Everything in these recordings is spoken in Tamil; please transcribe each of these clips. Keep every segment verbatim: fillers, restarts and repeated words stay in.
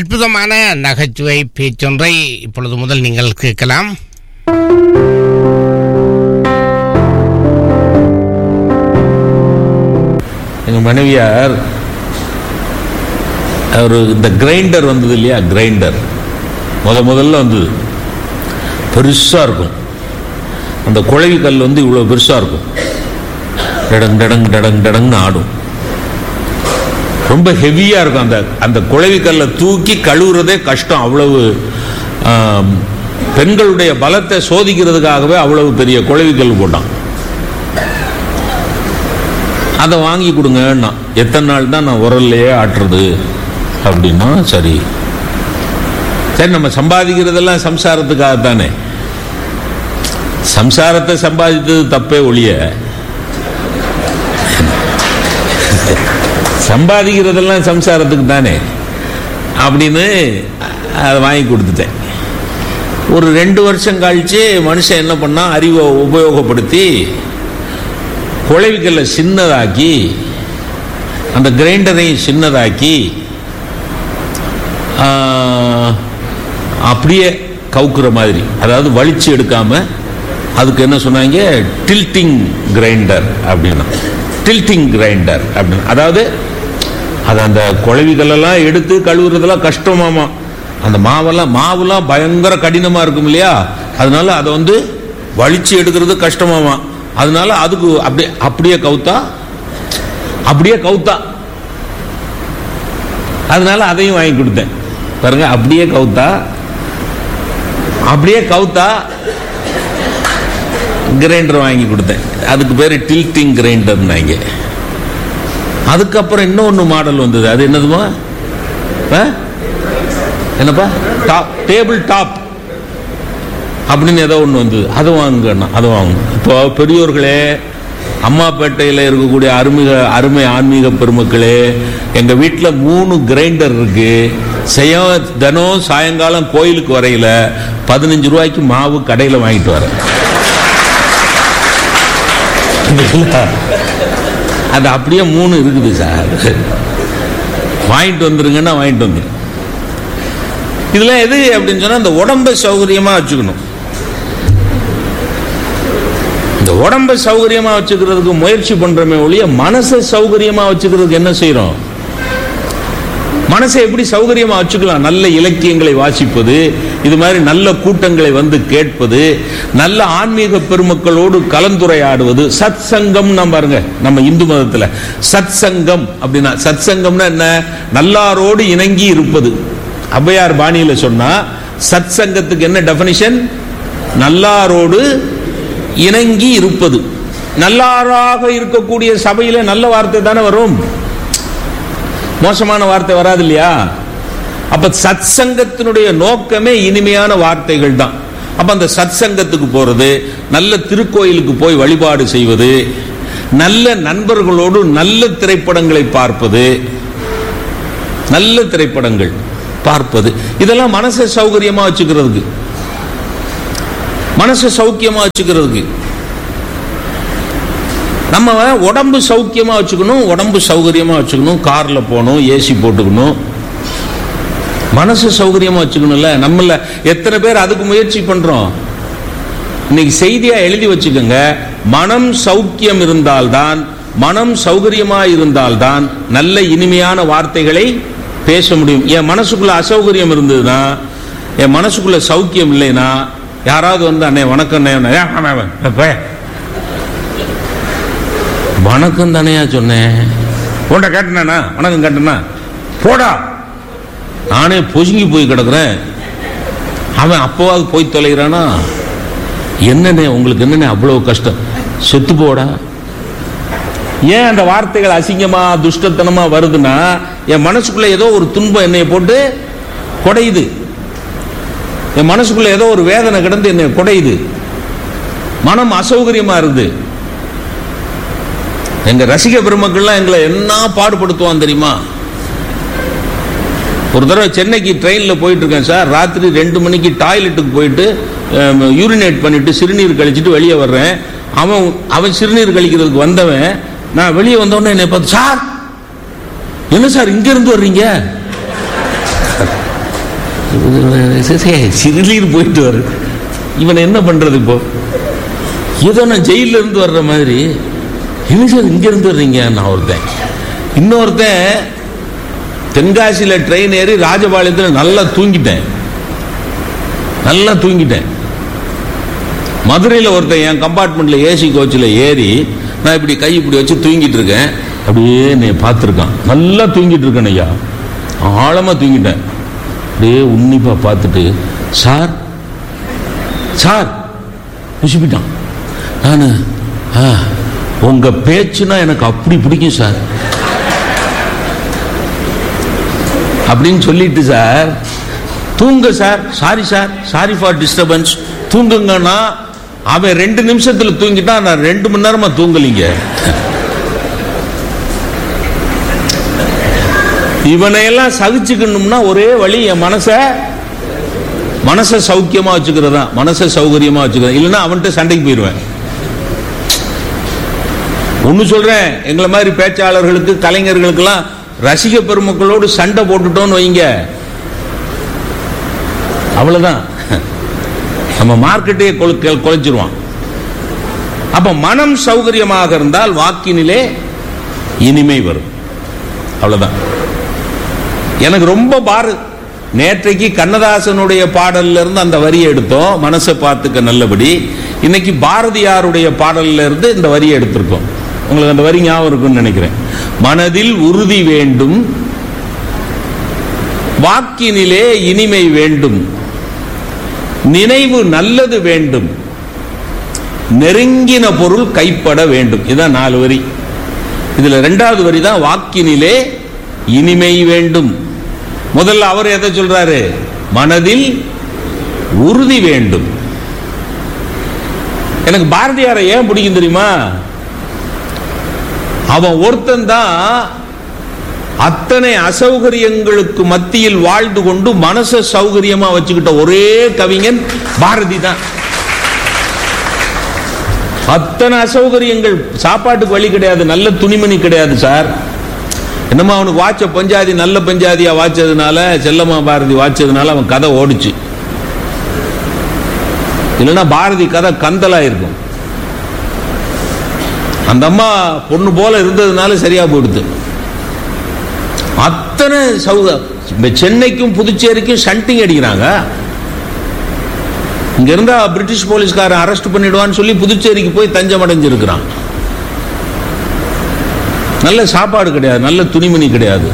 அற்புதமான நகைச்சுவை பேச்சொன்றை இப்பொழுது முதல் நீங்கள் கேட்கலாம். எங்கள் மனைவியார் ஒரு இந்த கிரைண்டர் வந்தது இல்லையா, கிரைண்டர் முத முதல்ல வந்தது, பெருசாக இருக்கும். அந்த குழவி கல் வந்து இவ்வளோ பெருசாக இருக்கும், டடங் டடங் டடங் டடங்னு ஆடும். ரொம்ப ஹெவியாக இருக்கும். அந்த அந்த குழவி கல்லை தூக்கி கழுவுறதே கஷ்டம். அவ்வளவு பெண்களுடைய பலத்தை சோதிக்கிறதுக்காகவே அவ்வளவு பெரிய குழவி கல் போட்டான். அதை வாங்கி கொடுங்கன்னா எத்தனை நாள் தான் நான் உரல்லையே ஆட்டுறது அப்படின்னா, சரி சரி நம்ம சம்பாதிக்கிறதெல்லாம் சம்சாரத்துக்காகத்தானே. சம்சாரத்தை சம்பாதித்தது தப்பே ஒழிய சம்பாதிக்கிறதெல்லாம் சம்சாரத்துக்கு தானே அப்படின்னு அதை வாங்கி கொடுத்துட்டேன். ஒரு ரெண்டு வருஷம் கழிச்சு மனுஷன் என்ன பண்ணா, அறிவை உபயோகப்படுத்தி குழவிக்கல்லை சின்னதாக்கி அந்த கிரைண்டரையும் சின்னதாக்கி அப்படியே கவுக்குற மாதிரி, அதாவது வலிச்சு எடுக்காம, அதுக்கு என்ன சொன்னாங்க, டில்ட்டிங் கிரைண்டர் அப்படின்னா. டில்ட்டிங் கிரைண்டர் அப்படின்னு அதாவது அது அந்த குழவிகளெல்லாம் எடுத்து கழுவுறதெல்லாம் கஷ்டமாமா. அந்த மாவெல்லாம் மாவுலாம் பயங்கர கடினமா இருக்கும் இல்லையா, அதனால அதை வந்து வலிச்சு எடுக்கிறது கஷ்டமாமா. அதனால அதுக்கு அப்படியே அப்படியே கவுத்தா அப்படியே கவுத்தா அதனால அதையும் வாங்கி கொடுத்தேன். பாருங்க, அப்படியே கவுத்தா அப்படியே கவுத்தா கிரைண்டர் வாங்கி கொடுத்தேன். அதுக்கு பேரு டில்ட்டிங் கிரைண்டர்னாங்க. அதுக்கப்புறம் இன்னொன்று மாடல் வந்தது. அது என்னதுமா, என்னப்பா, டாப் டேபிள் டாப் அப்படின்னு ஏதோ ஒன்று வந்தது. அது வாங்கண்ணா, அது வாங்க. இப்போ பெரியோர்களே, அம்மாப்பேட்டையில் இருக்கக்கூடிய அருமிக அருமை ஆன்மீக பெருமக்களே, எங்கள் வீட்டில் மூணு கிரைண்டர் இருக்கு. செய்ய தினம் சாயங்காலம் கோயிலுக்கு வரையில பதினஞ்சு ரூபாய்க்கு மாவு கடையில் வாங்கிட்டு வரேன். அது அப்படியே மூணு இருக்குது சார், வாங்கிட்டு வந்துருங்கன்னா வாங்கிட்டு வந்துரு. இதுல எது அப்படின்னு சொன்னா, இந்த உடம்பை சௌகரியமா வச்சுக்கணும். இந்த உடம்பை சௌகரியமா வச்சுக்கிறதுக்கு முயற்சி பண்றோமே ஒழிய மனசை சௌகரியமா வச்சுக்கிறதுக்கு என்ன செய்யறோம்? மனசை எப்படி சௌகரியமா வச்சுக்கலாம்? நல்ல இலக்கியங்களை வாசிப்பது, இது மாதிரி நல்ல கூட்டங்களை வந்து கேட்பது, நல்ல ஆன்மீக பெருமக்களோடு கலந்துரையாடுவது. சத் சங்கம் நம்ம பாருங்க, நம்ம இந்து மதத்துல சத் சங்கம் அப்படின்னா, சத் சங்கம்னா என்ன? நல்லாரோடு இணங்கி இருப்பது. ஔவையார் பாணியில சொன்னா சத் சங்கத்துக்கு என்ன டெஃபினிஷன்? நல்லாரோடு இணங்கி இருப்பது. நல்லாராக இருக்கக்கூடிய சபையில நல்ல வார்த்தை தானே வரும், மோசமான வார்த்தை வராது இல்லையா? அப்ப சத் சங்கத்தினுடைய நோக்கமே இனிமையான வார்த்தைகள் தான். அப்ப அந்த சத் சங்கத்துக்கு போறது, நல்ல திருக்கோயிலுக்கு போய் வழிபாடு செய்வது, நல்ல நண்பர்களோடு நல்ல திரைப்படங்களை பார்ப்பது, நல்ல திரைப்படங்கள் பார்ப்பது, இதெல்லாம் மனசை சௌகரியமா வச்சுக்கிறதுக்கு, மனசை சௌக்கியமா வச்சுக்கிறதுக்கு. நம்ம உடம்பு சௌக்கியமா வச்சுக்கணும், உடம்பு சௌகரியமா வச்சுக்கணும், கார்ல போகணும், ஏசி போட்டுக்கணும், மனசு சௌகரியமா வச்சுக்கணும்ல. நம்மள எத்தனை பேர் அதுக்கு முயற்சி பண்றோம்? இன்னைக்கு செய்தியா எழுதி வச்சுக்கோங்க, மனம் சௌக்கியம் இருந்தால்தான், மனம் சௌகரியமா இருந்தால்தான் நல்ல இனிமையான வார்த்தைகளை பேச முடியும். என் மனசுக்குள்ள அசௌகரியம் இருந்ததுன்னா, என் மனசுக்குள்ள சௌக்கியம் இல்லைன்னா, யாராவது வந்து அண்ணே வணக்கம், வணக்கம் தானேயா சொன்னேன், போண்டா கேட்டனா, வணக்கம் கேட்டனா, போடா, நானே பொசுங்கி போய் கிடக்குறேன், அவன் அப்போவாது போய் தொலைகிறானா, என்னண்ணே உங்களுக்கு என்னண்ணே அவ்வளவு கஷ்டம், செத்து போடா. ஏன் அந்த வார்த்தைகள் அசிங்கமா துஷ்டத்தனமா வருதுன்னா, என் மனசுக்குள்ள ஏதோ ஒரு துன்பம் என்னை போட்டு கொடையுது, என் மனசுக்குள்ள ஏதோ ஒரு வேதனை கிடந்து என்னை கொடையுது, மனம் அசௌகரியமா இருந்து. எங்க ரசிக பெருமக்கள்லாம் எங்களை என்ன பாடுபடுத்துவான் தெரியுமா? ஒரு தடவை சென்னைக்கு ட்ரெயினில் போயிட்டு இருக்கேன் சார், ராத்திரி ரெண்டு மணிக்கு டாய்லெட்டுக்கு போயிட்டு யூரினேட் பண்ணிட்டு சிறுநீர் கழிச்சிட்டு வெளியே வர்றேன். அவன் அவன் சிறுநீர் கழிக்கிறதுக்கு வந்தவன், நான் வெளியே வந்தோடனே என்னை பார்த்து, சார் என்ன சார் இங்க இருந்து வர்றீங்க? சிறுநீர் போயிட்டு வரு, இவனை என்ன பண்றது இப்போ? ஏதோ நான் ஜெயில இருந்து வர்ற மாதிரி, என்ன சார் இங்க இருந்து வர்றீங்க? நான் ஒருத்தன், இன்னொருத்தன் தென்காசியில ட்ரெயின் ஏறி ராஜபாளையத்தில் நல்லா தூங்கிட்டேன், நல்லா தூங்கிட்டேன். மதுரையில் ஒருத்தன் என் கம்பார்ட்மெண்ட்ல ஏசி கோச்சில் ஏறி நான் இப்படி கை இப்படி வச்சு தூங்கிட்டு இருக்கேன், அப்படியே நீ பார்த்துருக்கான், நல்லா தூங்கிட்டு இருக்கேன் ஐயா, ஆழமா தூங்கிட்டேன். அப்படியே உன்னிப்பா பார்த்துட்டு சார் சார் உசுப்பிட்டான். நான் உங்க பேச்சுனா எனக்கு அப்படி பிடிக்கும் சார் அப்படின்னு சொல்லிட்டு, சார் தூங்க sir, sorry sir, sorry for disturbance, தூங்குங்கன்னா அவன் ரெண்டு நிமிஷத்துல தூங்கிட்டான், நான் ரெண்டு மணி நேரமா தூங்கலீங்க. இவனையெல்லாம் சகிச்சுக்கணும்னா ஒரே வழி, என் மனச மனச சௌக்கியமா வச்சுக்கிறதா, மனச சௌகரியமா வச்சுக்கிறேன், இல்லைன்னா அவன்கிட்ட சண்டைக்கு போயிடுவேன். ஒன்னு சொல்றேன், எங்களை மாதிரி பேச்சாளர்களுக்கு கலைஞர்களுக்கெல்லாம் ரசிக பெருமக்களோடு சண்டை போட்டுட்டோன்னு வைங்க, அவ்வளவுதான், நம்ம மார்க்கெட்டே குலைச்சிருவான். அப்ப மனம் சௌகரியமாக இருந்தால் வாக்கினிலே இனிமை வரும், அவ்வளவுதான். எனக்கு ரொம்ப பாரு, நேற்றைக்கு கண்ணதாசனுடைய பாடல்ல இருந்து அந்த வரியை எடுத்தோம், மனசை பார்த்துக்க நல்லபடி. இன்னைக்கு பாரதியாருடைய பாடல்ல இருந்து இந்த வரியை எடுத்திருக்கோம். உங்களுக்கு அந்த வரி ஞாபகம் இருக்குன்னு நினைக்கிறேன். மனதில் உறுதி வேண்டும், வாக்கினிலே இனிமை வேண்டும், நினைவு நல்லது வேண்டும், நெருங்கின பொருள் கைப்பட வேண்டும். இதுதான் நாலு வரி. இதுல ரெண்டாவது வரி தான் வாக்கினிலே இனிமை வேண்டும். முதல்ல அவர் எதை சொல்றாரு? மனதில் உறுதி வேண்டும். எனக்கு பாரதியாரை ஏன் பிடிக்கும் தெரியுமா? அவன் ஒருத்தன் தான் அத்தனை அசௌகரியங்களுக்கு மத்தியில் வாழ்ந்து கொண்டு மனச சௌகரியமா வச்சுக்கிட்ட ஒரே கவிஞன் பாரதி தான். அத்தனை அசௌகரியங்கள், சாப்பாட்டுக்கு வழி கிடையாது, நல்ல துணிமணி கிடையாது சார். என்னமா அவனுக்கு வாட்ச பஞ்சாதி நல்ல பஞ்சாதியா வாச்சதுனால, செல்லம்மா பாரதி வாச்சதுனால அவன் கதை ஓடிச்சு. இல்லைன்னா பாரதி கதை கந்தலா இருக்கும். அந்த அம்மா பொண்ணு போல இருந்ததுனால சரியா போயிடுது. அத்தனை சௌக சென்னைக்கும் புதுச்சேரிக்கும் ஷண்டிங் அடிக்கிறாங்க. இங்க இருந்தா பிரிட்டிஷ் போலீஸ்காரன் அரெஸ்ட் பண்ணிடுவான்னு சொல்லி புதுச்சேரிக்கு போய் தஞ்சம் அடைஞ்சிருக்கிறான். நல்ல சாப்பாடு கிடையாது, நல்ல துணிமணி கிடையாது.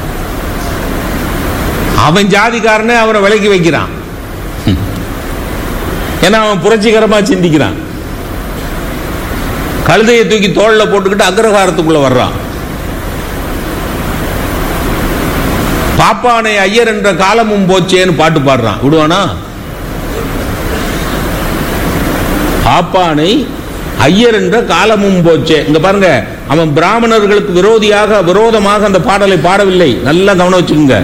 அவன் ஜாதிக்காரனே அவரை விலைக்கு வைக்கிறான். ஏன்னா அவன் புரட்சிகரமா சிந்திக்கிறான். கழுதையை தூக்கி தோள்ல போட்டுக்கிட்டு அக்ரஹாரத்துக்குள்ள வர்றான். பாப்பானை ஐயர் என்ற காலமும் போச்சேன்னு பாட்டு பாடுறான். விடுவானா? பாப்பானை ஐயர் என்ற காலமும் போச்சே. இங்க பாருங்க, அவன் பிராமணர்களுக்கு விரோதியாக விரோதமாக அந்த பாடலை பாடவில்லை. நல்லா கவனம் வச்சுக்கோங்க.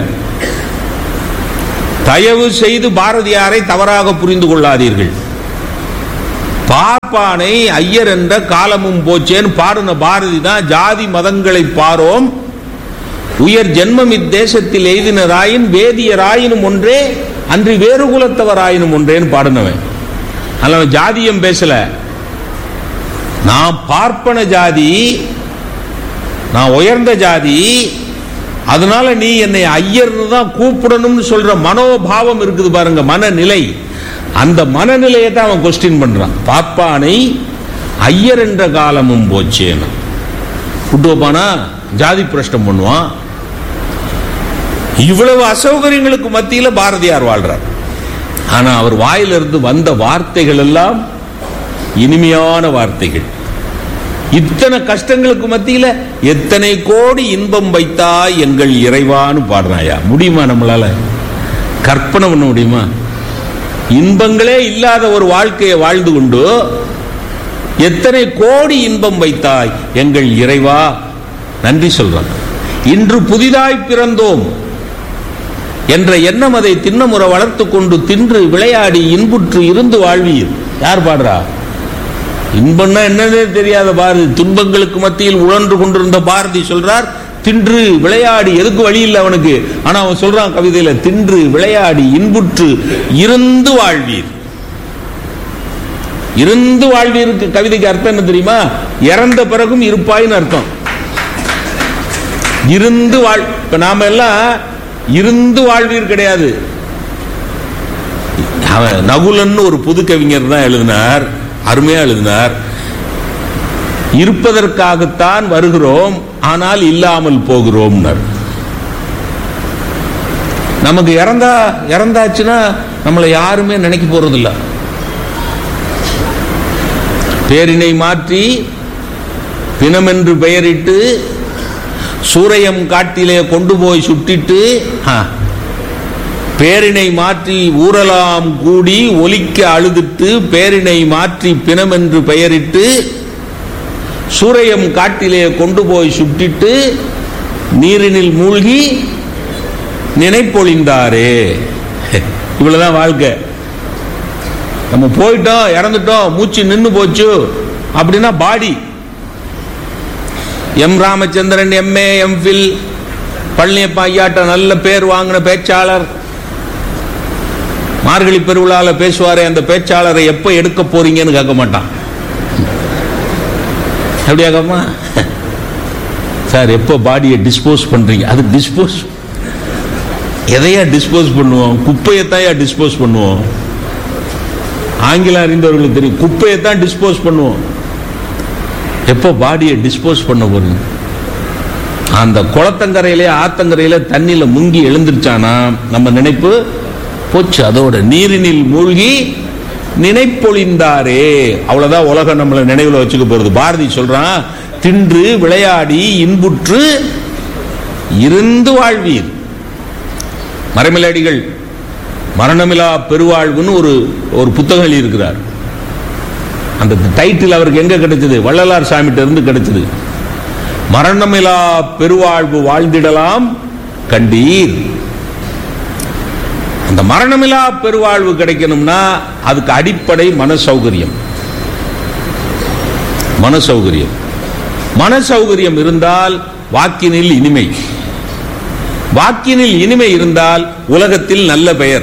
தயவு செய்து பாரதியாரை தவறாக புரிந்து கொள்ளாதீர்கள். பாப்பானை ஐயர் என்ற காலமும் போச்சேன்னு பாடின பாரதி தான் ஜாதி மதங்களை பாரோம், உயர் ஜென்மம் இத்தேசத்தில் எய்தினராயின் வேதியராயினும் ஒன்றே அன்றி வேறு குலத்தவராயினும் ஒன்றேன்னு பாடினவன். அதனால ஜாதியம் பேசல. நான் பார்ப்பன ஜாதி, நான் உயர்ந்த ஜாதி, அதனால நீ என்னை ஐயர்னு தான் கூப்பிடணும்னு சொல்ற மனோபாவம் இருக்குது பாருங்க, மனநிலை. அந்த மனநிலையை தான் அவன் கொஸ்டின் பண்றான். பாப்பானை ஐயர் என்ற காலமும் போச்சேன்னு விட்டு வைப்பானா? ஜாதி பிரஷ்டம் பண்ணுவான். இவ்வளவு அசௌகரியங்களுக்கு மத்தியில் பாரதியார் வாழ்றார். ஆனா அவர் வாயிலிருந்து வந்த வார்த்தைகள் எல்லாம் இனிமையான வார்த்தைகள். இத்தனை கஷ்டங்களுக்கு மத்தியில எத்தனை கோடி இன்பம் வைத்தாய் எங்கள் இறைவான்னு பாடுறாயா. முடியுமா? நம்மளால கற்பனை பண்ண முடியுமா? இன்பங்களே இல்லாத ஒரு வாழ்க்கையை வாழ்ந்து கொண்டு எத்தனை கோடி இன்பம் வைத்தாய் எங்கள் இறைவா, நன்றி சொல்றான். இன்று புதிதாய் பிறந்தோம் என்ற எண்ணம் அதை திண்ணமுறை வளர்த்து கொண்டு தின்று விளையாடி இன்புற்று இருந்து வாழ்வீர். யார் பாடுறா? இன்பம்னா என்னன்னே தெரியாத பாரதி, துன்பங்களுக்கு மத்தியில் உழன்று கொண்டிருந்த பாரதி சொல்றார், தின்று விளையாடி, எதுக்கு வழி இல்லை அவனுக்கு. ஆனா அவன் சொல்றான் கவிதையில, தின்று விளையாடி இன்புற்று இருந்து வாழ்வீர். இருந்து வாழ்வீருக்கு கவிதைக்கு அர்த்தம் என்ன தெரியுமா? இறந்த பிறகும் இருப்பாயின்னு அர்த்தம். இருந்து வாழ் இப்ப நாம எல்லாம் இருந்து வாழ்வீர் கிடையாது. அவன் நகுலன்னு ஒரு புது கவிஞர் தான் எழுதினார், அருமையா எழுதினார். இருப்பதற்காகத்தான் வருகிறோம், ஆனால் இல்லாமல் போகிறோம். நமக்கு இறந்தா இறந்தாச்சுன்னா நம்மளை யாருமே நினைக்க போறதில்லை. பேரினை மாற்றி பிணமென்று பெயரிட்டு சூரையம் காட்டிலே கொண்டு போய் சுட்டிட்டு, பேரினை மாற்றி ஊரலாம் கூடி ஒலிக்க அழுதுட்டு, பேரினை மாற்றி பிணமென்று பெயரிட்டு சூரையம் காட்டிலே கொண்டு போய் சுட்டிட்டு நீரினில் மூழ்கி நினைப்பொழிந்தாரே. இவ்வளவுதான் வாழ்க்கை. நம்ம போயிட்டோம், இறந்துட்டோம், மூச்சு நின்று போச்சு அப்படின்னா பாடி. M Ramachandran MA MPhil Palaniappa ஐயாட்ட நல்ல பேர் வாங்கின பேச்சாளர். மார்கழி பெருவிழால பேசுவாரே, அந்த பேச்சாளரை எப்ப எடுக்க போறீங்கன்னு கேட்க மாட்டான். அப்படியா கேட்பா? சார் எப்போ பாடியை டிஸ்போஸ் பண்றீங்க? அது டிஸ்போஸ் எதையா டிஸ்போஸ் பண்ணுவோம்? குப்பையத்தான் டிஸ்போஸ் பண்ணுவோம். ஆங்கிலம் அறிந்தவர்களுக்கு தெரியும், குப்பையத்தான் டிஸ்போஸ் பண்ணுவோம். எப்போ பாடியை டிஸ்போஸ் பண்ண போறீங்க? அந்த குளத்தங்கரையிலே ஆத்தங்கரையில தண்ணியில முங்கி எழுந்திருச்சானா நம்ம நினைப்பு போச்சு. அதோட நீரினில் மூழ்கி நினைப்பொழிந்தாரே. அவ்வளவுதான் உலகம் நம்மளை நினைவுல வச்சுக்க போறது. பாரதி சொல்றான், தின்று விளையாடி இன்புற்று இருந்து வாழ்வீர். மறைமலையடிகள் மரணமிலா பெருவாழ்வுன்னு ஒரு ஒரு புத்தகம் எழுதியிருக்கிறார். அந்த டைட்டில் அவருக்கு எங்க கிடைச்சது? வள்ளலார் சாமிட்ட இருந்து கிடைச்சது. மரணமிலா பெருவாழ்வு வாழ்ந்திடலாம் கண்டீர். அந்த மரணமிலா பெருவாழ்வு கிடைக்கணும்னா அதுக்கு அடிப்படை மன சௌகரியம். மன சௌகரியம் மன சௌகரியம் இருந்தால் வாக்கினில் இனிமை, வாக்கினில் இனிமை இருந்தால் உலகத்தில் நல்ல பெயர்,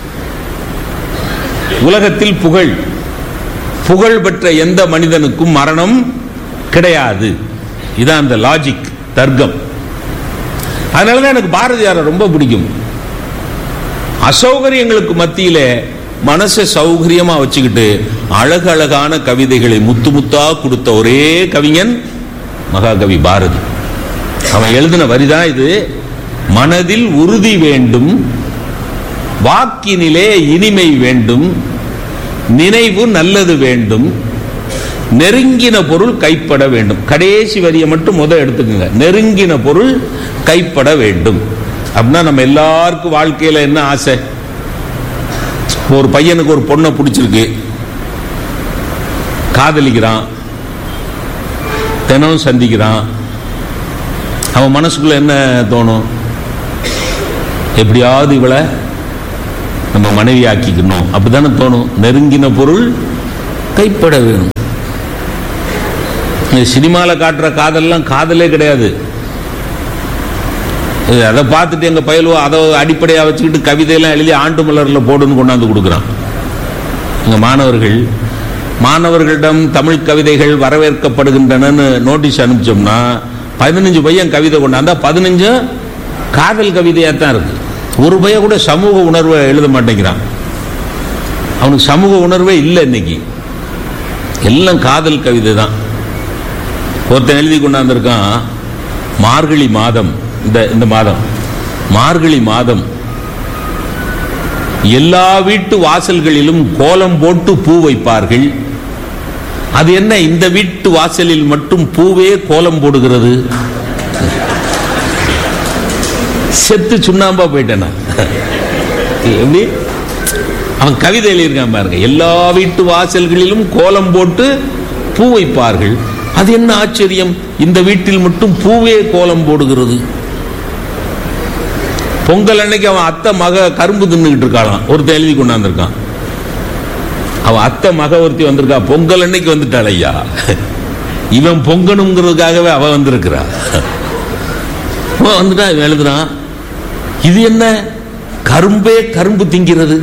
உலகத்தில் புகழ். புகழ் பெற்ற எந்த மனிதனுக்கும் மரணம் கிடையாது. இதான் அந்த லாஜிக், தர்க்கம். அதனாலதான் எனக்கு பாரதியாரை ரொம்ப பிடிக்கும். அசௌகரியங்களுக்கு மத்தியில மனசை சௌகரியமா வச்சுக்கிட்டு அழகு அழகான கவிதைகளை முத்து முத்தா கொடுத்த ஒரே கவிஞன் மகாகவி பாரதி. அவன் எழுதின வரிதான் இது. மனதில் உறுதி வேண்டும், வாக்கினிலே இனிமை வேண்டும், நினைவு நல்லது வேண்டும், நெருங்கின பொருள் கைப்பட வேண்டும். கடைசி வரியை மட்டும் முத எடுத்துக்கங்க. நெருங்கின பொருள் கைப்பட வேண்டும். அப்படின்னா நம்ம எல்லாருக்கும் வாழ்க்கையில என்ன ஆசை? ஒரு பையனுக்கு ஒரு பொண்ணை பிடிச்சிருக்கு, காதலிக்கிறான், தினம் சந்திக்கிறான். அவன் மனசுக்குள்ள என்ன தோணும்? எப்படியாவது இவளை நம்ம மனைவி ஆக்கிக்கணும், அப்படித்தானே தோணும். நெருங்கின பொருள் கைப்பட வேணும். சினிமால காட்டுற காதல்லாம் காதலே கிடையாது. அதை பார்த்துட்டு எங்க பயலுவோ அதை அடிப்படையா வச்சுக்கிட்டு கவிதையெல்லாம் எழுதி ஆண்டு மலர்ல போடுன்னு கொண்டாந்து கொடுக்குறான். எங்க மாணவர்கள் மாணவர்களிடம் தமிழ் கவிதைகள் வரவேற்கப்படுகின்றன நோட்டீஸ் அனுப்பிச்சோம்னா பதினஞ்சு பையன் கவிதை கொண்டாந்தா பதினஞ்சு காதல் கவிதையா தான் இருக்கு. ஒரு பையன் கூட சமூக உணர்வை எழுத மாட்டேங்கிறான். அவனுக்கு சமூக உணர்வே இல்லை. இன்னைக்கு எல்லாம் காதல் கவிதை தான். ஒருத்தன் எழுதி கொண்டாந்துருக்கான், மார்கழி மாதம், இந்த இந்த மாதம் மார்கழி மாதம் எல்லா வீட்டு வாசல்களிலும் கோலம் போட்டு பூ வைப்பார்கள். அது என்ன, இந்த வீட்டு வாசலில் மட்டும் பூவே கோலம் போடுகிறது? செத்து சுண்ணாம்பா போயிட்டேன். எப்படி அவன் கவிதை எழுதியிருக்கான் பாருங்க. எல்லா வீட்டு வாசல்களிலும் கோலம் போட்டு பூ வைப்பார்கள். அது என்ன ஆச்சரியம், இந்த வீட்டில் மட்டும் பூவே கோலம் போடுகிறது. பொங்கல் அன்னைக்கு அவன் அத்தை மக கரும்பு தின்னுகிட்டு இருக்காளாம். ஒருத்தன் எழுதி கொண்டாந்துருக்கான். அவன் அத்தை மக ஒருத்தி வந்திருக்கா, பொங்கல் அன்னைக்கு வந்துட்டாள் ஐயா. இவன் பொங்கணுங்கிறதுக்காகவே அவ வந்திருக்கிறா. வந்துட்டா எழுதுறான், இது என்ன கரும்பே கரும்பு திங்கிறது.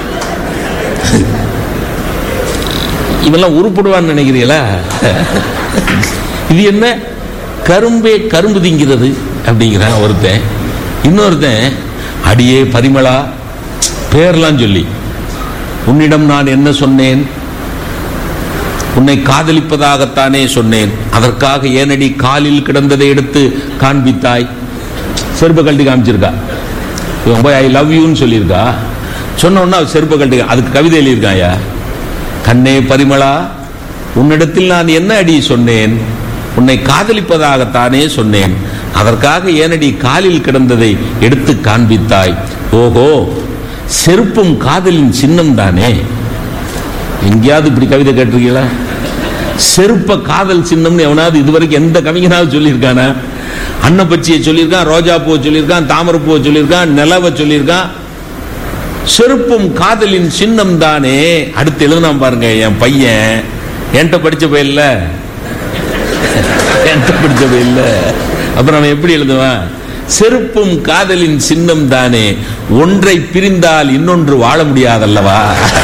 இவெல்லாம் உருப்படுவான்னு நினைக்கிறீங்களா? இது என்ன கரும்பே கரும்பு திங்கிறது அப்படிங்கிறான் ஒருத்தன். இன்னொருத்தன் அடியே பரிமளா பேர்லாம் சொல்லி, உன்னிடம் நான் என்ன சொன்னேன், உன்னை காதலிப்பதாகத்தானே சொன்னேன், அதற்காக ஏனடி காலில் கிடந்ததை எடுத்து காண்பித்தாய். செருப்பை கழட்டி காமிச்சிருக்கா. இவன் போய் ஐ லவ் யூன்னு சொல்லியிருக்கா. சொன்ன உடனே செருப்பை கழட்டி, அதுக்கு கவிதை எழுதியிருக்காயா, கண்ணே பரிமளா உன்னிடத்தில் நான் என்ன அடி சொன்னேன், உன்னை காதலிப்பதாகத்தானே சொன்னேன், அதற்காக ஏனடி காலில் கிடந்ததை எடுத்து காண்பித்தாய். ஓஹோ, செருப்பும் காதலின் சின்னம் தானே. எங்கேயாவது இப்படி கவிதை கேட்டிருக்கீங்களா? செருப்ப காதல் சின்னம்னு எவனாவது இதுவரைக்கும் எந்த கவிஞனாவது சொல்லியிருக்கானா? அன்னப்பச்சியை சொல்லியிருக்கான், ரோஜா பூவை சொல்லியிருக்கான், தாமரை பூவை சொல்லியிருக்கான், நிலவை சொல்லியிருக்கான். செருப்பும் காதலின் சின்னம் தானே. அடுத்து எழுதுனா பாருங்க, என் பையன் என்கிட்ட படிச்ச பையன்ல, என்கிட்ட படிச்ச பையன்ல, அப்புறம் அவன் எப்படி எழுதுவான்? செருப்பும் காதலின் சின்னம் தானே, ஒன்றை பிரிந்தால் இன்னொன்று வாழ முடியாதல்லவா.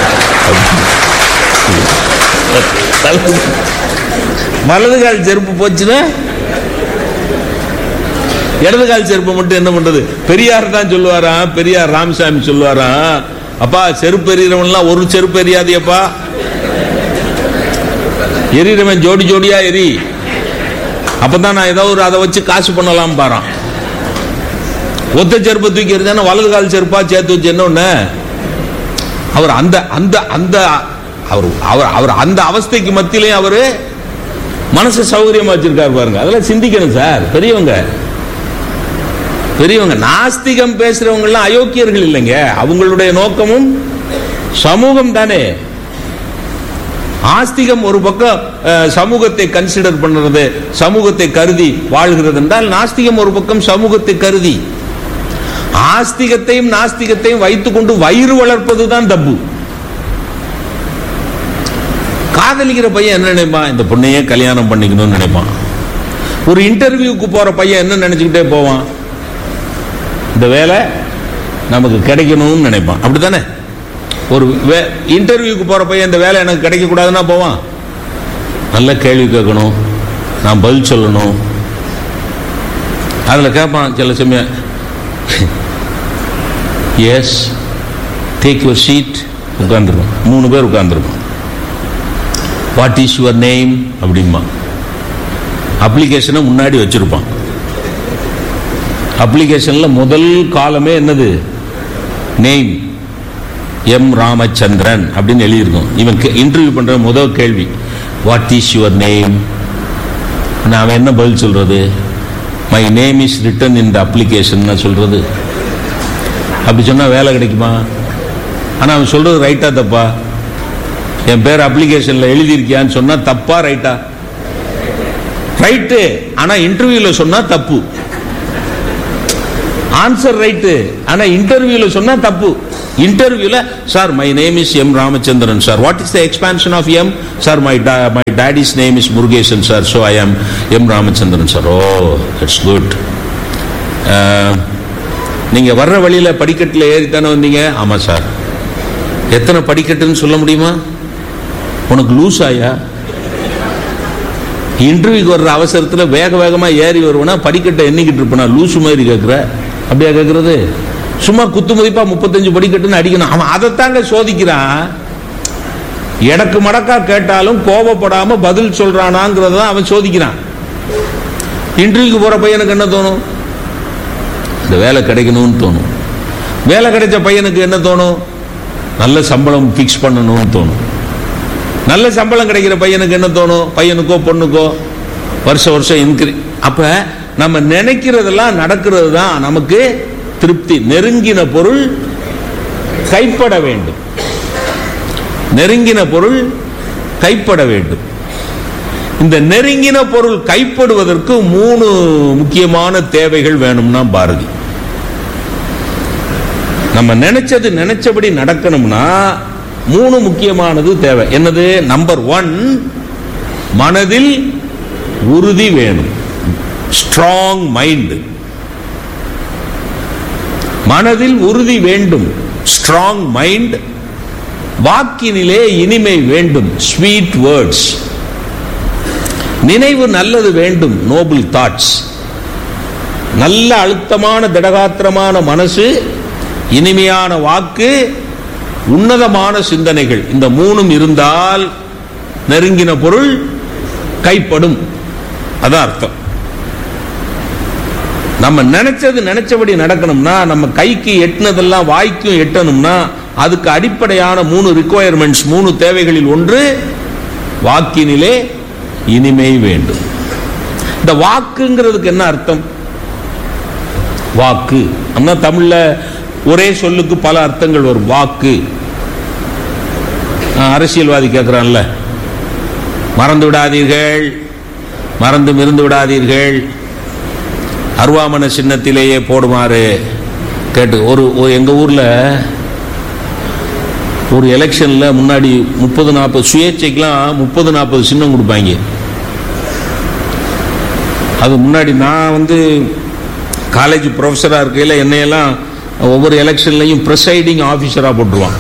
வலது கால் செருப்பு போச்சுன்னா இடது கால் செருப்பு மட்டும் என்ன பண்றது? பெரியார் தான் சொல்லுவாராம், பெரியார் ராமசாமி சொல்லுவாராம், அப்பா செருப்பு எறிகிறவன்லாம் ஒரு செருப்பு எரியாதியப்பா, எரிகிறவன் ஜோடி ஜோடியா எரி, அப்பதான் நான் ஏதாவது ஒரு அதை வச்சு காசு பண்ணலாம் பாறான். ஒத்த செருப்பை தூக்கி எறிஞ்சானா வலது கால் செருப்பா சேர்த்து வச்சு என்ன ஒண்ணு? அவர் அந்த அந்த அந்த அவர் அவர் அவர் அந்த அவஸ்தைக்கு மத்தியிலேயே அவரு மனசு சௌகரியமா வச்சிருக்காரு பாருங்க. அதெல்லாம் சிந்திக்கணும் சார். பெரியவங்க பெரியவங்க நாஸ்திகம் பேசுறவங்க எல்லாம் அயோக்கியர்கள் இல்லைங்க. அவங்களுடைய நோக்கமும் சமூகம் தானே. ஆஸ்திகம் ஒரு பக்கம் சமூகத்தை கன்சிடர் பண்றது, சமூகத்தை கருதி வாழ்கிறது என்றால், நாஸ்திகம் ஒரு பக்கம் சமூகத்தை கருதி, ஆஸ்திகத்தையும் நாஸ்திகத்தையும் வைத்துக் கொண்டு வயிறு வளர்ப்பதுதான் தப்பு. காதலிக்கிற பையன் என்ன நினைப்பான்? இந்த பொண்ணையே கல்யாணம் பண்ணிக்கணும்னு நினைப்பான். ஒரு இன்டர்வியூக்கு போற பையன் என்ன நினைச்சுக்கிட்டே போவான்? இந்த வேலை நமக்கு கிடைக்கணும்னு நினைப்பான். அப்படித்தானே? ஒரு இன்டர்வியூக்கு போற பையன் இந்த வேலை எனக்கு கிடைக்க கூடாதுன்னா போவான். நல்ல கேள்வி கேட்கணும், நான் பதில் சொல்லணும். அதுல கேட்பான் சில சமயம், எஸ் டேக் யுவர் சீட், உட்கார்ந்துருக்கோம். மூணு பேர் உட்கார்ந்துருக்கோம். What is your name அப்படின்பா. அப்ளிகேஷனை முன்னாடி வச்சிருப்பான். அப்ளிகேஷன்ல முதல் காலமே என்னது? நேம். எம் ராமச்சந்திரன் அப்படின்னு எழுதியிருக்கோம். இவன் இன்டர்வியூ பண்ற முதல் கேள்வி வாட் இஸ் யுவர் நேம். நான் என்ன பதில் சொல்றது? My name is written in the application சொல்றது. அப்படி சொன்னா வேலை கிடைக்குமா? ஆனா அவன் சொல்றது ரைட்டா தப்பா? என் பேர் அப்ளிகேஷன்ல எழுதியிருக்கியான்னு சொன்னா தப்பா ரைட்டா? ரைட்டு. ஆனா இன்டர்வியூல சொன்னா தப்பு. ஆன்சர் ரைட்டு, ஆனா இன்டர்வியூல சொன்னா தப்பு. இன்டர்வியூல sir my name is M Ramachandran sir, what is the expansion of M sir, my my toadies name is Murugesan sir, so I am M Ramachandran sir. O it's good. நீங்க வர்ற வழியில படிக்கட்டில் ஏறித்தானே வந்தீங்க? ஆமா சார். எத்தனை படிக்கட்டுன்னு சொல்ல முடியுமா? உனக்கு லூஸ் ஆயா? இன்டர்வியூக்கு வர்ற அவசரத்தில் வேக வேகமா ஏறி வருவனா படிக்கட்டை எண்ணிக்கிட்டு இருப்பனா? லூசு மாதிரி கேட்கிற? அப்படியா கேட்கறது? சும்மா குத்து மதிப்பா முப்பத்தஞ்சு படிக்கட்டுன்னு அடிக்கணும். அவன் அதைத்தாங்க சோதிக்கிறான். எடக்கு மடக்கா கேட்டாலும் கோபப்படாம பதில் சொல்றானாங்கிறத அவன் சோதிக்கிறான். இன்டர்வியூக்கு போற பையனுக்கு என்ன தோணும்? இந்த வேலை கிடைக்கணும்னு தோணும். வேலை கிடைச்ச பையனுக்கு என்ன தோணும்? நல்ல சம்பளம் பிக்ஸ் பண்ணணும்னு தோணும். நல்ல சம்பளம் கிடைக்கிற பையனுக்கு என்ன தோணும்? பையனுக்கோ பொண்ணுக்கோ வருஷம் வருஷம் இன்க்ரீ. அப்ப நம்ம நினைக்கிறதெல்லாம் நடக்கிறது தான் நமக்கு திருப்தி. நெருங்கின பொருள் கைப்பட வேண்டும். நெருங்கின பொருள் கைப்பட வேண்டும். இந்த நெருங்கின பொருள் கைப்படுவதற்கு மூணு முக்கியமான தேவைகள் வேணும்னா பாரதி. நம்ம நினைச்சது நினைச்சபடி நடக்கணும்னா மூணு முக்கியமானது தேவை. என்னது? நம்பர் ஒன், மனதில் உறுதி வேணும். Strong mind. மனதில் உறுதி வேண்டும், ஸ்ட்ராங் மைண்ட். வாக்கினிலே இனிமை வேண்டும், ஸ்வீட் வேர்ட்ஸ். நினைவு நல்லது வேண்டும், நோபல் தாட்ஸ். நல்ல அழுத்தமான திடகாத்திரமான மனசு, இனிமையான வாக்கு, உன்னதமான சிந்தனைகள். இந்த மூணும் இருந்தால் நெருங்கின பொருள் கைப்படும். அதான் அர்த்தம். நம்ம நினைச்சது நினைச்சபடி நடக்கணும்னா, நம்ம கைக்கு எட்டினதெல்லாம் வாய்க்கும் எட்டணும்னா, அதுக்கு அடிப்படையான மூணு ரிக்வயர்மெண்ட்ஸ், மூணு தேவைகளில் ஒன்று வாக்கினிலே இனிமை வேண்டும். இந்த வாக்குங்கிறதுக்கு என்ன அர்த்தம்? வாக்கு அம்மா தமிழ்ல ஒரே சொல்லுக்கு பல அர்த்தங்கள் வரும். வாக்கு, அரசியல்வாதி கேட்கிறான்ல, மறந்து விடாதீர்கள், மறந்து மிருந்து விடாதீர்கள், அருவாமன சின்னத்திலேயே போடுமாறு கேட்டு. ஒரு எங்க ஊர்ல ஒரு எலெக்ஷன்ல முன்னாடி முப்பது நாற்பது சுயேட்சைக்கெல்லாம் முப்பது நாற்பது சின்னம் கொடுப்பாங்க. அது முன்னாடி நான் வந்து காலேஜ் ப்ரொஃபஸராக இருக்கையில் என்னையெல்லாம் ஒவ்வொரு எலெக்ஷன்லையும் ப்ரிசைடிங் ஆஃபீஸராக போட்டுருவான்.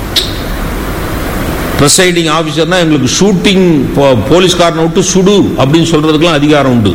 ப்ரிசைடிங் ஆஃபீஸர்னா எங்களுக்கு ஷூட்டிங், போலீஸ்காரனை விட்டு சுடு அப்படின்னு சொல்றதுக்கெல்லாம் அதிகாரம் உண்டு.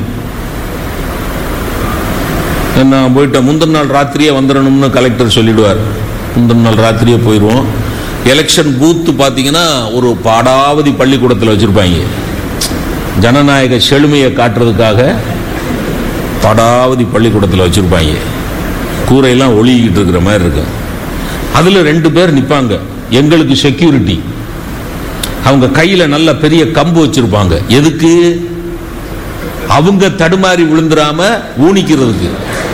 நான் போயிட்டேன், முந்தின நாள் ராத்திரியே வந்துடணும்னு கலெக்டர் சொல்லிடுவார். முந்தின நாள் ராத்திரியே போயிடுவோம். எலெக்ஷன் பூத்து பார்த்தீங்கன்னா ஒரு பாடாவதி பள்ளிக்கூடத்தில் வச்சிருப்பாங்க. ஜனநாயக செழுமையை காட்டுறதுக்காக பாடாவதி பள்ளிக்கூடத்தில் வச்சிருப்பாங்க. கூரையெல்லாம் ஒளிக்கிட்டு இருக்கிற மாதிரி இருக்கு. அதுல ரெண்டு பேர் நிற்பாங்க, எங்களுக்கு செக்யூரிட்டி. அவங்க கையில நல்ல பெரிய கம்பு வச்சிருப்பாங்க. எதுக்கு? அவங்க தடுமாறி விழுந்துடாம ஊனிக்கிறதுக்கு.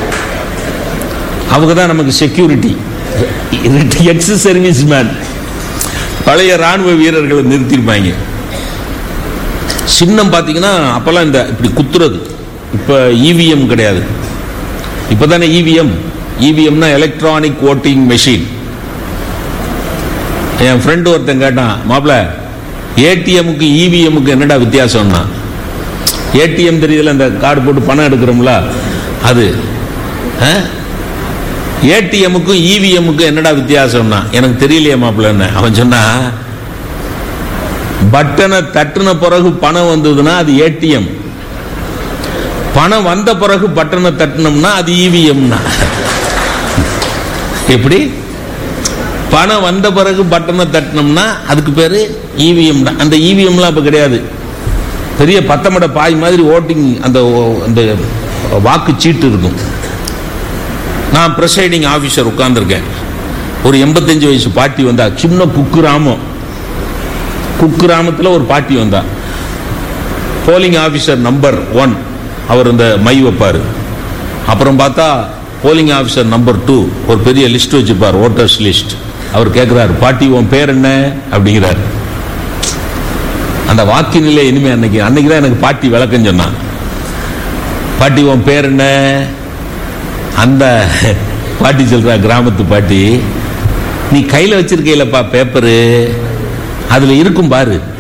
அவங்க தான் நமக்கு செக்யூரிட்டி. எக்ஸ் சர்வீஸ் மேன், பழைய ராணுவ வீரர்களை நிறுத்திருப்பாங்க. சின்னம் பார்த்தீங்கன்னா அப்பெல்லாம் இந்த இப்படி குத்துறது. இப்ப இவிஎம் கிடையாது, இப்பதானே இவிஎம். இவிஎம்னா electronic voting machine. என் ஃப்ரெண்டு ஒருத்தன் கேட்டான், மாப்பிள்ள ஏடிஎம்முக்கு இவிஎம்முக்கு என்னடா வித்தியாசம்னா, ஏடிஎம் தெரியல, அந்த கார்டு போட்டு பணம் எடுக்கிறோம்ல அது. ஏடிஎம்முக்கும் இவிஎம்முக்கும் என்னடா வித்தியாசம்னா, எனக்கு தெரியலையே மாப்பிள்ளன்னு. அவன் சொன்னா, பட்டனை தட்டுன பிறகு பணம் வந்ததுன்னா அது ஏடிஎம், பணம் வந்த பிறகு பட்டனை தட்டினோம்னா அது இவிஎம்னா. எப்படி? பணம் வந்த பிறகு பட்டனை தட்டினோம்னா அதுக்கு பேரு இவிஎம் தான். அந்த இவிஎம்லாம் இப்ப கிடையாது. பெரிய பத்தமட பாய் மாதிரி ஓட்டிங் அந்த அந்த வாக்கு சீட்டு இருக்கும். நான் பிரசைடிங் ஆபீசர் உட்கார்ந்துருக்கேன். ஒரு எண்பத்தஞ்சு வயசு பாட்டி வந்தா, சின்ன குக்கிராமம், குக்கிராமத்தில் ஒரு பாட்டி வந்தா. Polling officer number one hour இந்த மை வைப்பாரு. அப்புறம் பார்த்தா போலிங் ஆபீசர் நம்பர் டூ ஒரு பெரிய லிஸ்ட் வச்சுப்பார், ஓட்டர்ஸ் லிஸ்ட். அவர் கேட்கிறாரு, பாட்டி உன் பேர் என்ன அப்படிங்கிறார். அந்த வாக்கினிலே இனிமே அன்னைக்கு அன்னைக்கு தான் எனக்கு பாட்டி விளக்கம் சொன்னான். பாட்டி உன் பேர் என்ன? அந்த பாட்டி சொல்றா, கிராமத்து பாட்டி, நீ கையில வச்சிருக்கீங்களப்பா பேப்பரு, அதுல இருக்கும் பாரு,